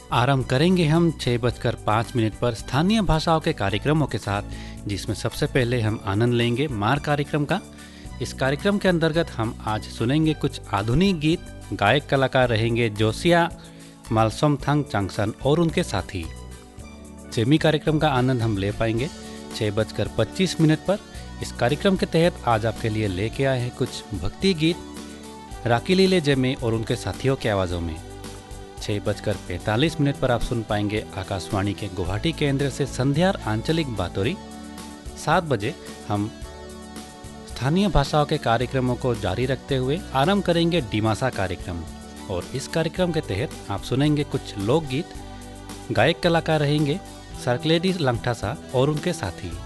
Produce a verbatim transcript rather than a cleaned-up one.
आरंभ करेंगे हम छः बजकर पाँच मिनट पर स्थानीय भाषाओं के कार्यक्रमों के साथ, जिसमें सबसे पहले हम आनंद लेंगे मार कार्यक्रम का। इस कार्यक्रम के अंतर्गत हम आज सुनेंगे कुछ आधुनिक गीत। गायक कलाकार रहेंगे जोसिया मालसोमथांग चांगसन और उनके साथी। सेमी कार्यक्रम का आनंद हम ले पाएंगे छः बजकर पच्चीस मिनट पर। इस कार्यक्रम के तहत आज आपके लिए लेके आए हैं कुछ भक्ति गीत राकीलीले जमे और उनके साथियों की आवाज़ों में। छः बजकर पैंतालीस मिनट पर आप सुन पाएंगे आकाशवाणी के गुवाहाटी केंद्र से संध्या आंचलिक बातोरी। सात बजे हम स्थानीय भाषाओं के कार्यक्रमों को जारी रखते हुए आरंभ करेंगे डिमासा कार्यक्रम, और इस कार्यक्रम के तहत आप सुनेंगे कुछ लोकगीत। गायक कलाकार रहेंगे सरकलेडी लंगठासा और उनके साथी।